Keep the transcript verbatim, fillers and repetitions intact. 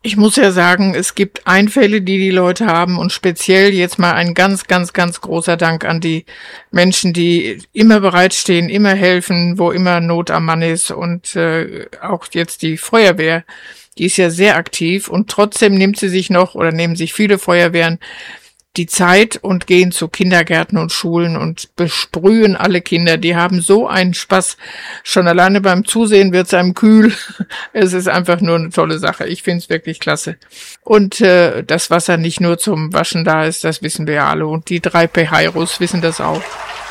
Ich muss ja sagen, es gibt Einfälle, die die Leute haben und speziell jetzt mal ein ganz, ganz, ganz großer Dank an die Menschen, die immer bereitstehen, immer helfen, wo immer Not am Mann ist und äh, auch jetzt die Feuerwehr, die ist ja sehr aktiv und trotzdem nimmt sie sich noch oder nehmen sich viele Feuerwehren die Zeit und gehen zu Kindergärten und Schulen und besprühen alle Kinder. Die haben so einen Spaß. Schon alleine beim Zusehen wird's einem kühl. Es ist einfach nur eine tolle Sache. Ich find's wirklich klasse. Und äh, das Wasser nicht nur zum Waschen da ist, das wissen wir ja alle. Und die drei Peheiros wissen das auch.